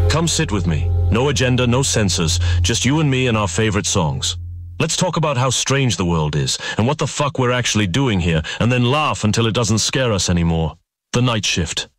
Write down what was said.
Come sit with me. No agenda, no censors, just you and me and our favorite songs. Let's talk about how strange the world is, and what the fuck we're actually doing here, and then laugh until it doesn't scare us anymore. The Night Shift.